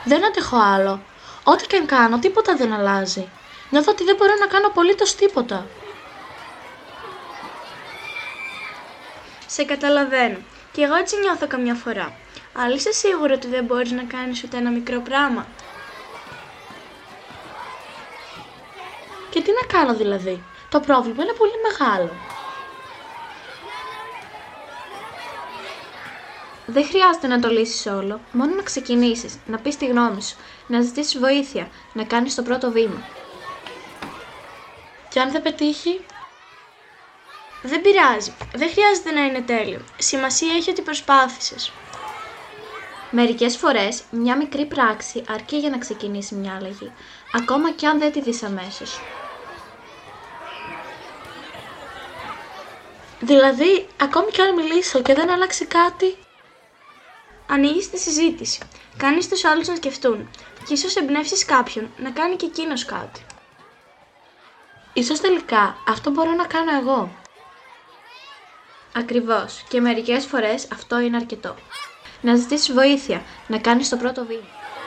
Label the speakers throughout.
Speaker 1: Δεν αντέχω άλλο. Ό,τι και αν κάνω, τίποτα δεν αλλάζει. Νιώθω ότι δεν μπορώ να κάνω απολύτως τίποτα.
Speaker 2: Σε καταλαβαίνω. Και εγώ έτσι νιώθω καμιά φορά. Αλλά είσαι σίγουρο ότι δεν μπορείς να κάνεις ούτε ένα μικρό πράγμα?
Speaker 1: Και τι να κάνω δηλαδή? Το πρόβλημα είναι πολύ μεγάλο.
Speaker 3: Δεν χρειάζεται να το λύσεις όλο, μόνο να ξεκινήσεις, να πεις τη γνώμη σου, να ζητήσεις βοήθεια, να κάνεις το πρώτο βήμα.
Speaker 1: Και αν δεν πετύχει?
Speaker 2: Δεν πειράζει. Δεν χρειάζεται να είναι τέλειο. Σημασία έχει ότι προσπάθησες.
Speaker 3: Μερικές φορές, μια μικρή πράξη αρκεί για να ξεκινήσει μια αλλαγή, ακόμα κι αν δεν τη δεις αμέσως.
Speaker 1: Δηλαδή, ακόμη κι αν μιλήσω και δεν αλλάξει κάτι?
Speaker 2: Ανοίγεις τη συζήτηση. Κάνεις τους άλλους να σκεφτούν. Και ίσως εμπνεύσεις κάποιον να κάνει και εκείνος κάτι.
Speaker 1: Ίσως τελικά αυτό μπορώ να κάνω εγώ.
Speaker 3: Ακριβώς, και μερικές φορές αυτό είναι αρκετό. Να ζητήσεις βοήθεια, να κάνεις το πρώτο βήμα.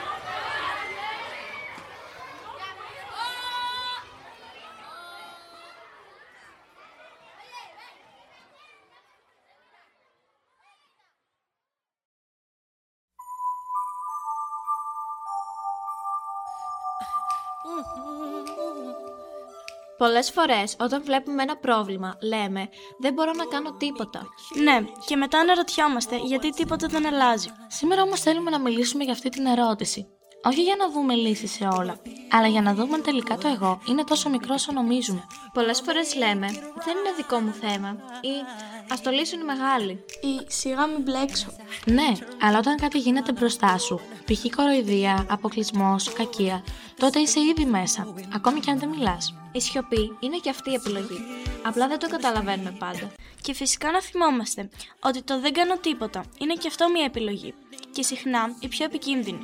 Speaker 3: Πολλές φορές, όταν βλέπουμε ένα πρόβλημα, λέμε «Δεν μπορώ να κάνω τίποτα».
Speaker 2: Ναι, και μετά αναρωτιόμαστε γιατί τίποτα δεν αλλάζει.
Speaker 1: Σήμερα όμως θέλουμε να μιλήσουμε για αυτή την ερώτηση. Όχι για να δούμε λύσεις σε όλα, αλλά για να δούμε αν τελικά το εγώ είναι τόσο μικρό όσο νομίζουμε.
Speaker 3: Πολλές φορές λέμε «Δεν είναι δικό μου θέμα» ή «Ας το λύσουν οι μεγάλοι»
Speaker 2: Ή «Σιγά μην μπλέξω».
Speaker 1: Ναι, αλλά όταν κάτι γίνεται μπροστά σου, π.χ. κοροϊδία, αποκλεισμός, κακία, τότε είσαι ήδη μέσα, ακόμη και αν δεν μιλάς.
Speaker 3: Η σιωπή είναι και αυτή η επιλογή. Απλά δεν το καταλαβαίνουμε πάντα.
Speaker 2: Και φυσικά να θυμόμαστε ότι το «δεν κάνω τίποτα» είναι και αυτό μια επιλογή. Και συχνά η πιο επικίνδυνη.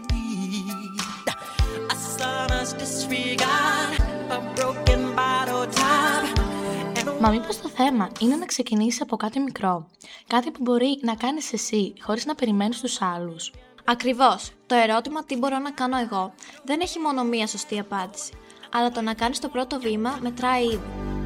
Speaker 1: Μα μήπως το θέμα είναι να ξεκινήσεις από κάτι μικρό, κάτι που μπορεί να κάνεις εσύ χωρίς να περιμένεις τους άλλους?
Speaker 3: Ακριβώς. Το ερώτημα «Τι μπορώ να κάνω εγώ» δεν έχει μόνο μία σωστή απάντηση, αλλά το να κάνεις το πρώτο βήμα μετράει ήδη.